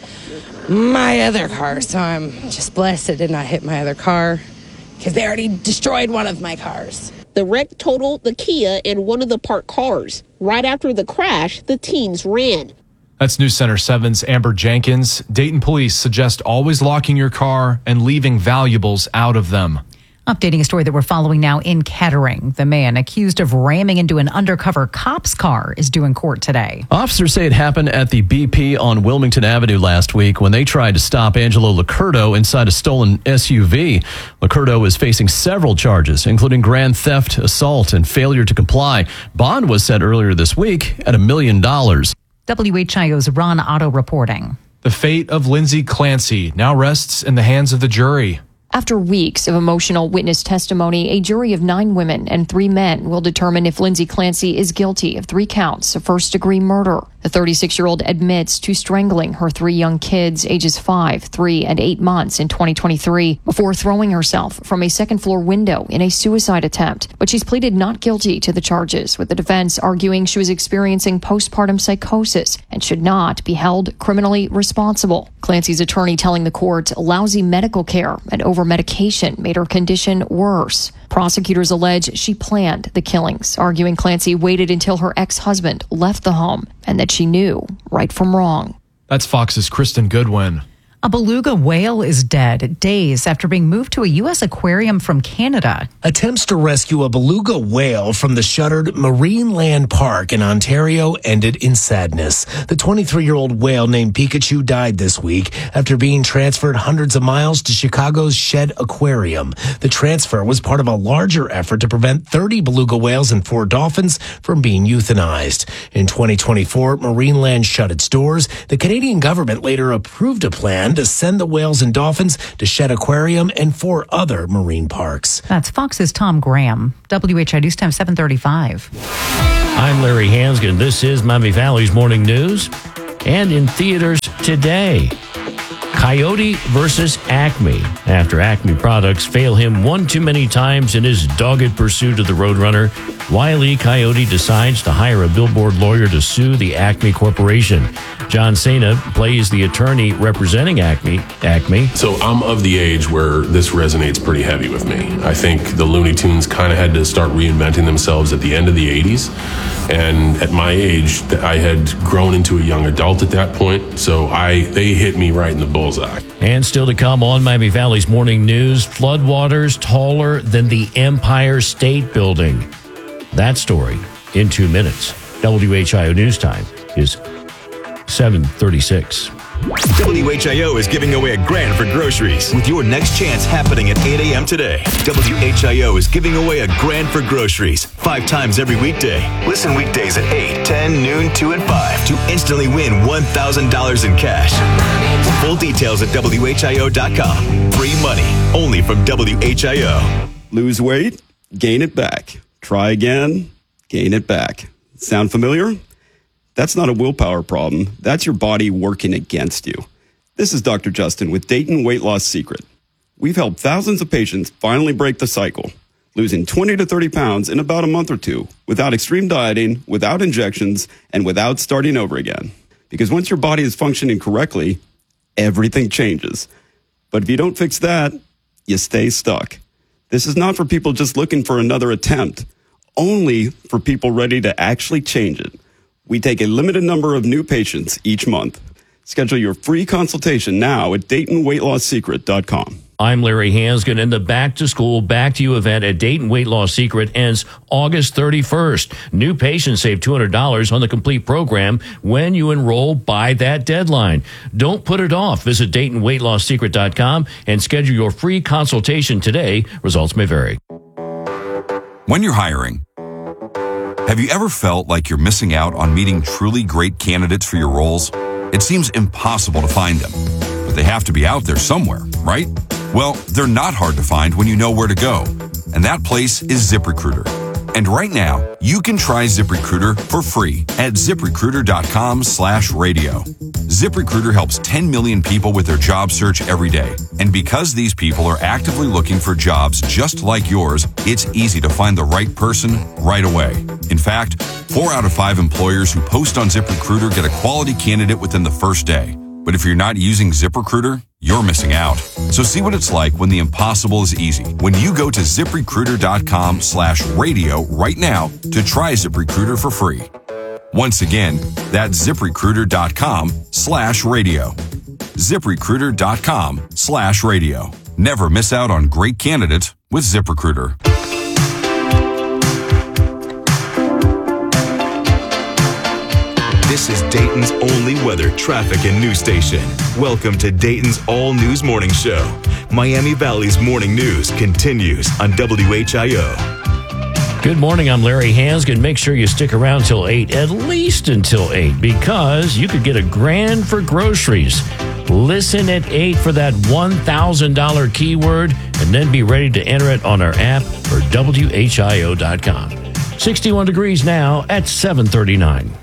my other car. So I'm just blessed it did not hit my other car because they already destroyed one of my cars. The wreck totaled the Kia and one of the parked cars. Right after the crash, the teens ran. That's News Center seven's Amber Jenkins. Dayton police suggest always locking your car and leaving valuables out of them. Updating a story that we're following now in Kettering. The man accused of ramming into an undercover cop's car is due in court today. Officers say it happened at the B P on Wilmington Avenue last week when they tried to stop Angelo Licurdo inside a stolen S U V. Licurdo is facing several charges, including grand theft, assault, and failure to comply. Bond was set earlier this week at a million dollars. W H I O's Ron Otto reporting. The fate of Lindsay Clancy now rests in the hands of the jury. After weeks of emotional witness testimony, a jury of nine women and three men will determine if Lindsay Clancy is guilty of three counts of first-degree murder. The thirty-six-year-old admits to strangling her three young kids, ages five, three, and eight months in twenty twenty-three, before throwing herself from a second-floor window in a suicide attempt. But she's pleaded not guilty to the charges, with the defense arguing she was experiencing postpartum psychosis and should not be held criminally responsible. Clancy's attorney telling the court lousy medical care and over-medication made her condition worse. Prosecutors allege she planned the killings, arguing Clancy waited until her ex-husband left the home and that she knew right from wrong. That's Fox's Kristen Goodwin. A beluga whale is dead days after being moved to a U S aquarium from Canada. Attempts to rescue a beluga whale from the shuttered Marineland Park in Ontario ended in sadness. The twenty-three-year-old whale named Pikachu died this week after being transferred hundreds of miles to Chicago's Shed Aquarium. The transfer was part of a larger effort to prevent thirty beluga whales and four dolphins from being euthanized. In twenty twenty-four, Marineland shut its doors. The Canadian government later approved a plan to send the whales and dolphins to Shed Aquarium and four other marine parks. That's Fox's Tom Graham. W H I News Time seven thirty-five. I'm Larry Hansgen. This is Miami Valley's Morning News. And in theaters today, Coyote versus Acme. After Acme products fail him one too many times in his dogged pursuit of the Roadrunner, Wile E. Coyote decides to hire a billboard lawyer to sue the Acme Corporation. John Cena plays the attorney representing Acme. Acme. So I'm of the age where this resonates pretty heavy with me. I think the Looney Tunes kind of had to start reinventing themselves at the end of the eighties. And at my age, I had grown into a young adult at that point. So I they hit me right in the bullseye. And still to come on Miami Valley's Morning News, floodwaters taller than the Empire State Building. That story in two minutes. W H I O News Time is seven thirty-six. W H I O is giving away a grand for groceries with your next chance happening at eight a.m. today. W H I O is giving away a grand for groceries five times every weekday. Listen weekdays at eight, ten, noon, two, and five to instantly win one thousand dollars in cash. Full details at W H I O dot com. Free money only from W H I O. Lose weight, gain it back. Try again, gain it back. Sound familiar? That's not a willpower problem. That's your body working against you. This is Doctor Justin with Dayton Weight Loss Secret. We've helped thousands of patients finally break the cycle, losing twenty to thirty pounds in about a month or two without extreme dieting, without injections, and without starting over again. Because once your body is functioning correctly, everything changes. But if you don't fix that, you stay stuck. This is not for people just looking for another attempt, only for people ready to actually change it. We take a limited number of new patients each month. Schedule your free consultation now at Dayton Weight Loss Secret dot com. I'm Larry Hansgen, and the Back to School, Back to You event at Dayton Weight Loss Secret ends August thirty-first. New patients save two hundred dollars on the complete program when you enroll by that deadline. Don't put it off. Visit Dayton Weight Loss Secret dot com and schedule your free consultation today. Results may vary. When you're hiring, have you ever felt like you're missing out on meeting truly great candidates for your roles? It seems impossible to find them, but they have to be out there somewhere, right? Well, they're not hard to find when you know where to go, and that place is ZipRecruiter. And right now, you can try ZipRecruiter for free at ZipRecruiter.com slash radio. ZipRecruiter helps ten million people with their job search every day. And because these people are actively looking for jobs just like yours, it's easy to find the right person right away. In fact, four out of five employers who post on ZipRecruiter get a quality candidate within the first day. But if you're not using ZipRecruiter, you're missing out. So see what it's like when the impossible is easy. When you go to ZipRecruiter.com slash radio right now to try ZipRecruiter for free. Once again, that's ZipRecruiter.com slash radio. ZipRecruiter.com slash radio. Never miss out on great candidates with ZipRecruiter. This is Dayton's only weather, traffic, and news station. Welcome to Dayton's All News Morning Show. Miami Valley's morning news continues on W H I O. Good morning, I'm Larry Hansgen. Make sure you stick around till eight, at least until eight, because you could get a grand for groceries. Listen at eight for that one thousand dollars keyword, and then be ready to enter it on our app or W H I O dot com. sixty-one degrees now at seven thirty-nine. twenty-one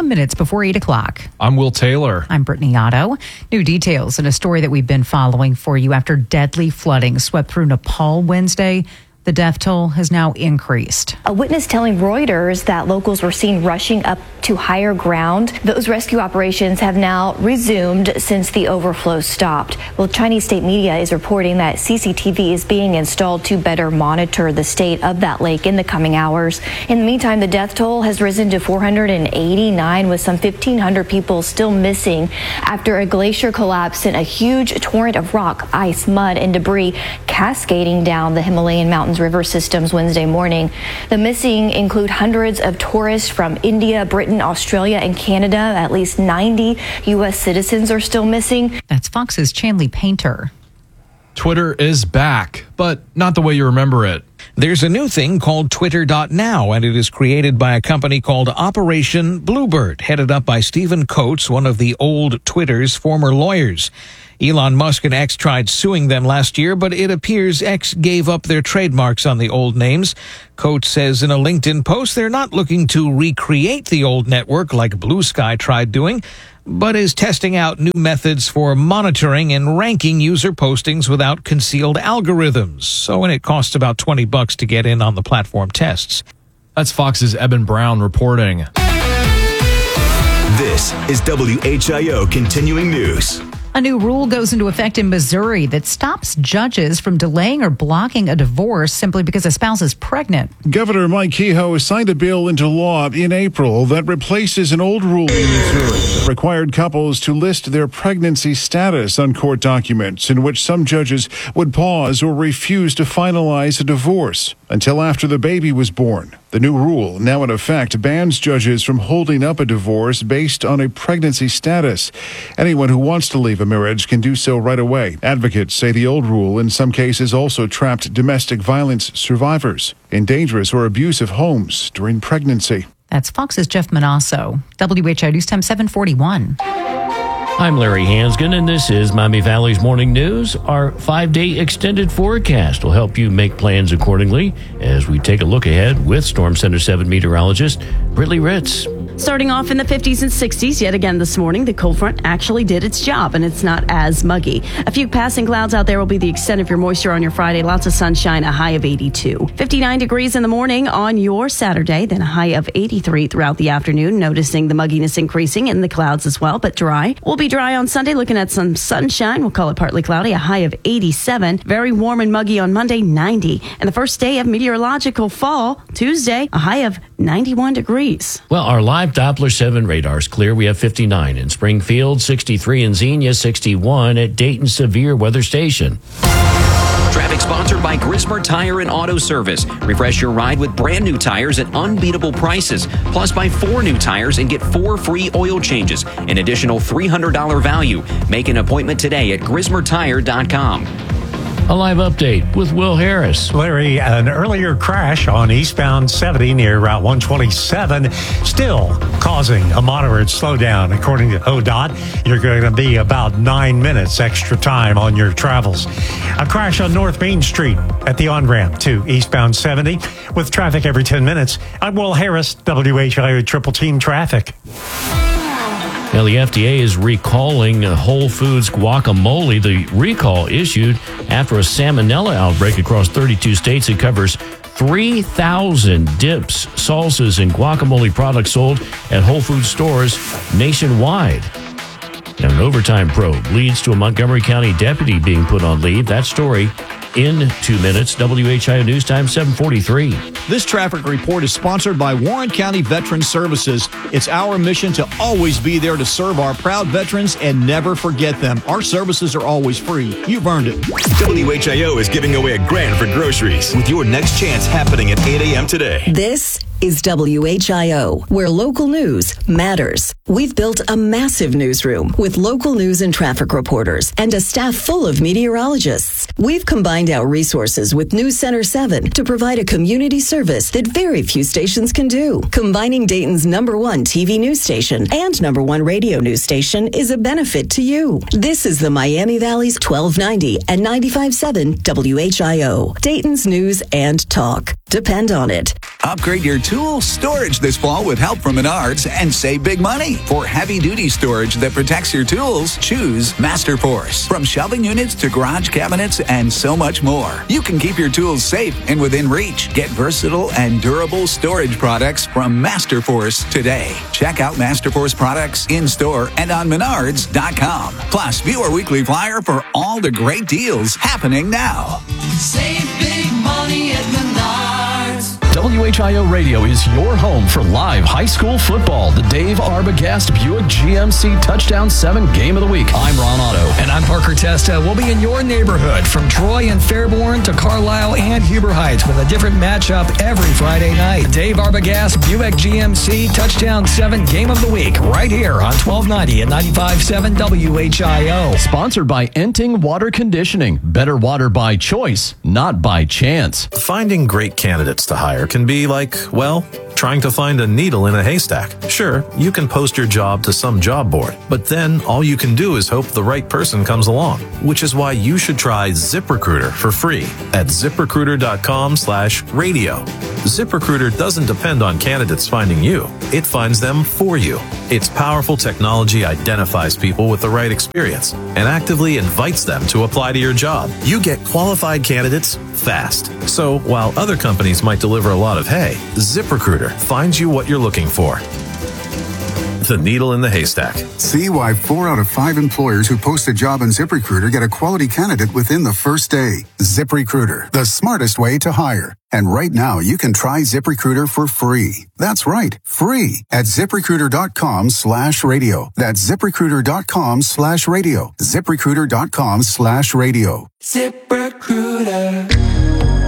of minutes before eight o'clock. I'm Will Taylor. I'm Brittany Otto. New details in a story that we've been following for you after deadly flooding swept through Nepal Wednesday. The death toll has now increased. A witness telling Reuters that locals were seen rushing up to higher ground. Those rescue operations have now resumed since the overflow stopped. Well, Chinese state media is reporting that C C T V is being installed to better monitor the state of that lake in the coming hours. In the meantime, the death toll has risen to four hundred eighty-nine, with some fifteen hundred people still missing after a glacier collapse sent a huge torrent of rock, ice, mud, and debris cascading down the Himalayan mountains river systems Wednesday morning. The missing include hundreds of tourists from India, Britain, Australia, and Canada. At least ninety U S citizens are still missing. That's Fox's Chanley Painter. Twitter is back, but not the way you remember it. There's a new thing called Twitter dot now, and it is created by a company called Operation Bluebird, headed up by Stephen Coates, one of the old Twitter's former lawyers. Elon Musk and X tried suing them last year, but it appears X gave up their trademarks on the old names. Coates says in a LinkedIn post they're not looking to recreate the old network like Blue Sky tried doing, but is testing out new methods for monitoring and ranking user postings without concealed algorithms. So, and it costs about twenty bucks to get in on the platform tests. That's Fox's Eben Brown reporting. This is W H I O Continuing News. A new rule goes into effect in Missouri that stops judges from delaying or blocking a divorce simply because a spouse is pregnant. Governor Mike Kehoe signed a bill into law in April that replaces an old rule in Missouri that required couples to list their pregnancy status on court documents, in which some judges would pause or refuse to finalize a divorce until after the baby was born. The new rule, now in effect, bans judges from holding up a divorce based on a pregnancy status. Anyone who wants to leave a marriage can do so right away. Advocates say the old rule in some cases also trapped domestic violence survivors in dangerous or abusive homes during pregnancy. That's Fox's Jeff Manasso. W H I O News Time seven forty-one. I'm Larry Hansgen, and this is Miami Valley's Morning News. Our five-day extended forecast will help you make plans accordingly as we take a look ahead with Storm Center seven meteorologist Brittany Ritz. Starting off in the fifties and sixties yet again this morning, the cold front actually did its job and it's not as muggy. A few passing clouds out there will be the extent of your moisture on your Friday. Lots of sunshine, a high of eighty-two. fifty-nine degrees in the morning on your Saturday, then a high of eighty-three throughout the afternoon. Noticing the mugginess increasing in the clouds as well, but dry. We'll be dry on Sunday, looking at some sunshine. We'll call it partly cloudy, a high of eighty-seven. Very warm and muggy on Monday, ninety. And the first day of meteorological fall, Tuesday, a high of ninety-one degrees. Well, our live Doppler seven radar's clear. We have fifty-nine in Springfield, sixty-three in Xenia, sixty-one at Dayton Severe Weather Station. Traffic sponsored by Grismer Tire and Auto Service. Refresh your ride with brand new tires at unbeatable prices. Plus, buy four new tires and get four free oil changes. An additional three hundred dollars value. Make an appointment today at grismer tire dot com. A live update with Will Harris. Larry, an earlier crash on eastbound seventy near Route one twenty-seven still causing a moderate slowdown. According to O D O T, you're going to be about nine minutes extra time on your travels. A crash on North Main Street at the on-ramp to eastbound seventy with traffic every ten minutes. I'm Will Harris, W H I O Triple Team Traffic. Now, the F D A is recalling Whole Foods guacamole. The recall issued after a salmonella outbreak across thirty-two states. It covers three thousand dips, salsas, and guacamole products sold at Whole Foods stores nationwide. Now, an overtime probe leads to a Montgomery County deputy being put on leave. That story in two minutes. W H I O News Time seven forty-three. This traffic report is sponsored by Warren County Veterans Services. It's our mission to always be there to serve our proud veterans and never forget them. Our services are always free. You've earned it. W H I O is giving away a grand for groceries with your next chance happening at eight a.m. today. This is W H I O, where local news matters. We've built a massive newsroom with local news and traffic reporters and a staff full of meteorologists. We've combined our resources with News Center seven to provide a community service that very few stations can do. Combining Dayton's number one T V news station and number one radio news station is a benefit to you. This is the Miami Valley's twelve ninety and ninety-five point seven W H I O, Dayton's news and talk. depend on it. Upgrade your tool storage this fall with help from Menards and save big money. For heavy-duty storage that protects your tools, choose Masterforce. From shelving units to garage cabinets and so much more, you can keep your tools safe and within reach. Get versatile and durable storage products from Masterforce today. Check out Masterforce products in-store and on menards dot com. Plus, view our weekly flyer for all the great deals happening now. Save big money at Menards. W H I O Radio is your home for live high school football. The Dave Arbogast Buick G M C Touchdown seven Game of the Week. I'm Ron Otto. And I'm Parker Testa. We'll be in your neighborhood from Troy and Fairborn to Carlisle and Huber Heights with a different matchup every Friday night. The Dave Arbogast Buick G M C Touchdown seven Game of the Week right here on twelve ninety and ninety-five point seven W H I O. Sponsored by Enting Water Conditioning. Better water by choice, not by chance. Finding great candidates to hire can be like, well, trying to find a needle in a haystack. Sure, you can post your job to some job board, but then all you can do is hope the right person comes along, which is why you should try ZipRecruiter for free at ZipRecruiter.com slash radio. ZipRecruiter doesn't depend on candidates finding you. It finds them for you. Its powerful technology identifies people with the right experience and actively invites them to apply to your job. You get qualified candidates fast. So while other companies might deliver a lot of hay, ZipRecruiter finds you what you're looking for. The needle in the haystack. See why four out of five employers who post a job on ZipRecruiter get a quality candidate within the first day. ZipRecruiter, the smartest way to hire. And right now, you can try ZipRecruiter for free. That's right, free at ZipRecruiter.com slash radio. That's ZipRecruiter.com slash radio. ZipRecruiter.com slash radio. ZipRecruiter.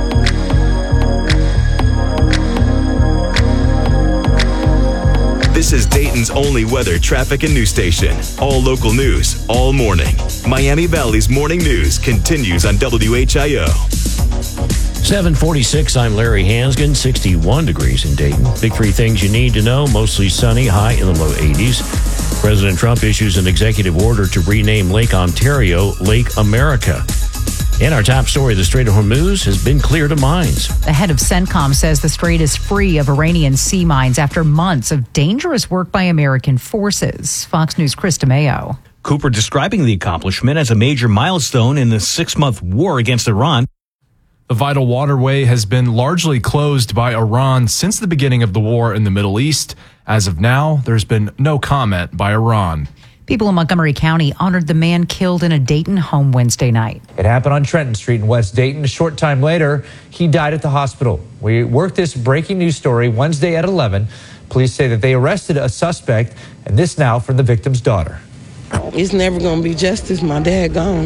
This is Dayton's only weather, traffic, and news station. All local news, all morning. Miami Valley's morning news continues on W H I O. seven forty-six, I'm Larry Hansgen, sixty-one degrees in Dayton. Big three things you need to know, mostly sunny, high in the low eighties. President Trump issues an executive order to rename Lake Ontario Lake America. And our top story, the Strait of Hormuz has been cleared of mines. The head of CENTCOM says the strait is free of Iranian sea mines after months of dangerous work by American forces. Fox News' Chris DeMeo. Cooper describing the accomplishment as a major milestone in the six-month war against Iran. The vital waterway has been largely closed by Iran since the beginning of the war in the Middle East. As of now, there's been no comment by Iran. People in Montgomery County honored the man killed in a Dayton home Wednesday night. It happened on Trenton Street in West Dayton. A short time later, he died at the hospital. We worked this breaking news story Wednesday at eleven. Police say that they arrested a suspect, and this now from the victim's daughter. It's never going to be justice. My dad gone.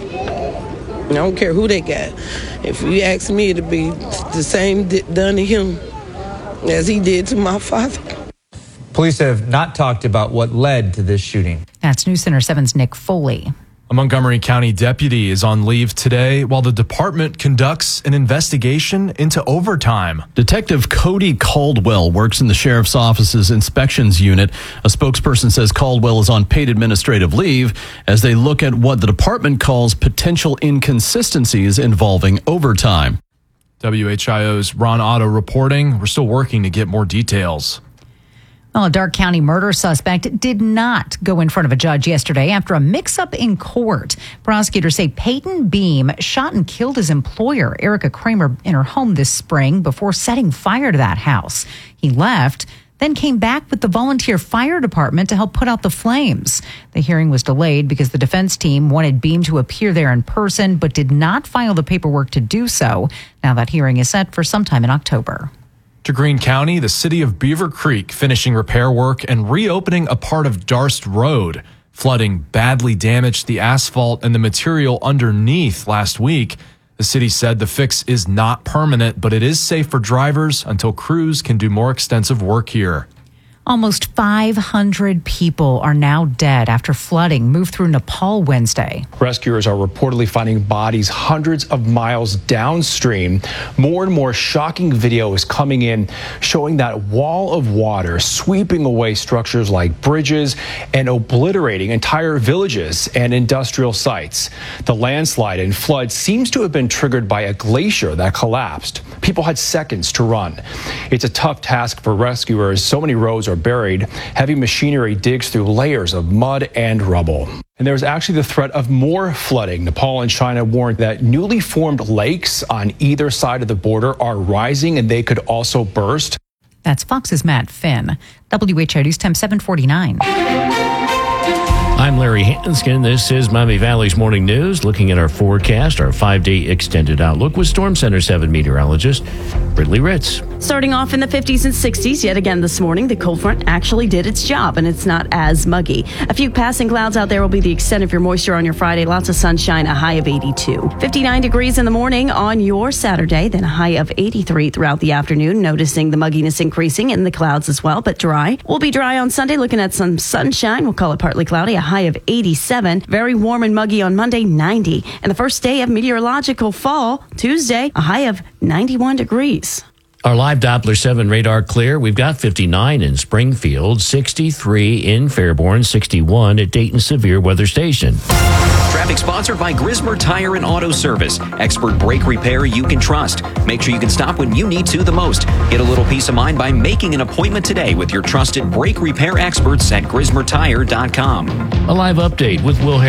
I don't care who they got. If you ask me, it'll be the same done to him as he did to my father. Police have not talked about what led to this shooting. That's News Center seven's Nick Foley. A Montgomery County deputy is on leave today while the department conducts an investigation into overtime. Detective Cody Caldwell works in the sheriff's office's inspections unit. A spokesperson says Caldwell is on paid administrative leave as they look at what the department calls potential inconsistencies involving overtime. W H I O's Ron Otto reporting. We're still working to get more details. Well, a Darke County murder suspect did not go in front of a judge yesterday after a mix-up in court. Prosecutors say Peyton Beam shot and killed his employer, Erica Kramer, in her home this spring before setting fire to that house. He left, then came back with the volunteer fire department to help put out the flames. The hearing was delayed because the defense team wanted Beam to appear there in person, but did not file the paperwork to do so. Now that hearing is set for sometime in October. To Greene County, the city of Beaver Creek finishing repair work and reopening a part of Darst Road. Flooding badly damaged the asphalt and the material underneath last week. The city said the fix is not permanent, but it is safe for drivers until crews can do more extensive work here. Almost five hundred people are now dead after flooding moved through Nepal Wednesday. Rescuers are reportedly finding bodies hundreds of miles downstream. More and more shocking video is coming in showing that wall of water sweeping away structures like bridges and obliterating entire villages and industrial sites. The landslide and flood seems to have been triggered by a glacier that collapsed. People had seconds to run. It's a tough task for rescuers. So many roads are buried. Heavy machinery digs through layers of mud and rubble. And there's actually the threat of more flooding. Nepal and China warned that newly formed lakes on either side of the border are rising and they could also burst. That's Fox's Matt Finn. W H O News Time seven forty-nine. I'm Larry Hanskin. This is Miami Valley's Morning News. Looking at our forecast, our five-day extended outlook with Storm Center seven meteorologist Brittany Ritz. Starting off in the fifties and sixties yet again this morning, the cold front actually did its job and it's not as muggy. A few passing clouds out there will be the extent of your moisture on your Friday. Lots of sunshine, a high of eighty-two. fifty-nine degrees in the morning on your Saturday, then a high of eighty-three throughout the afternoon. Noticing the mugginess increasing in the clouds as well, but dry. We'll be dry on Sunday, looking at some sunshine. We'll call it partly cloudy, a high of eighty-seven. Very warm and muggy on Monday, ninety. And the first day of meteorological fall, Tuesday, a high of ninety-one degrees. Our live Doppler seven radar clear. We've got fifty-nine in Springfield, sixty-three in Fairborn, sixty-one at Dayton Severe Weather Station. Traffic sponsored by Grismer Tire and Auto Service. Expert brake repair you can trust. Make sure you can stop when you need to the most. Get a little peace of mind by making an appointment today with your trusted brake repair experts at grismer tire dot com. A live update with Will Harris.